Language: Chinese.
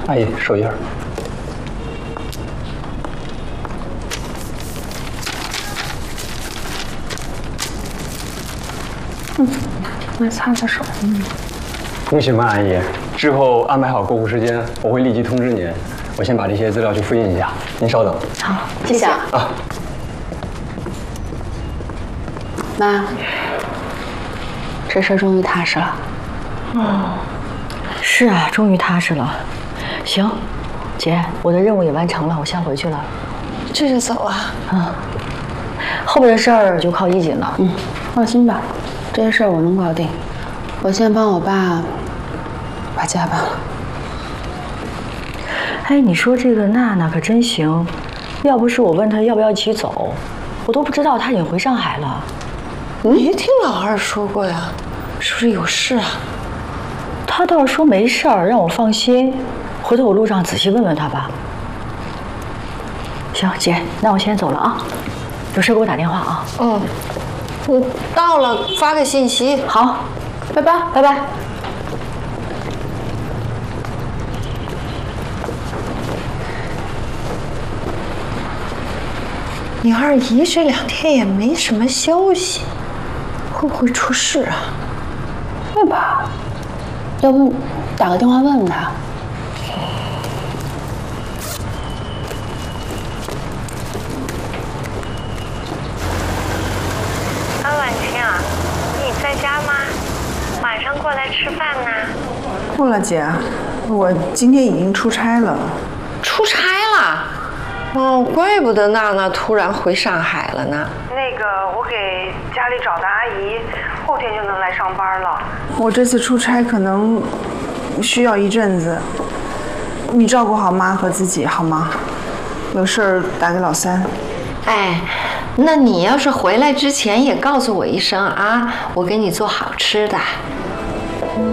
阿姨，手印儿。 来擦擦手。 恭喜曼阿姨，之后安排好过户时间，我会立即通知您。我先把这些资料去复印一下，您稍等。 好，谢谢啊。妈，这事儿终于踏实了。 是啊，终于踏实了。行，姐，我的任务也完成了，我先回去了。 这就走啊？ 后边的事儿就靠一锦了。 放心吧，这些事儿我能搞定。我先帮我爸把家办了。 哎，你说这个娜娜可真行，要不是我问她要不要一起走，我都不知道她已经回上海了。 没听老二说过呀，是不是有事啊？ 她倒是说没事儿，让我放心。回头我路上仔细问问她吧。行，姐，那我先走了啊，有事给我打电话啊。 我到了发个信息。 好， 拜拜， 拜拜。 你二姨这2天也没什么消息，会不会出事啊？ 会吧？要不打个电话问问他？ 婉清啊，你在家吗？晚上过来吃饭呢。 不了，姐，我今天已经出差了。 出差了？哦，怪不得娜娜突然回上海了呢。 那个，我给家里找的阿姨，后天就能来上班了。 我这次出差可能需要一阵子，你照顾好妈和自己好吗？有事儿打给老三。 哎，那你要是回来之前也告诉我一声啊，我给你做好吃的。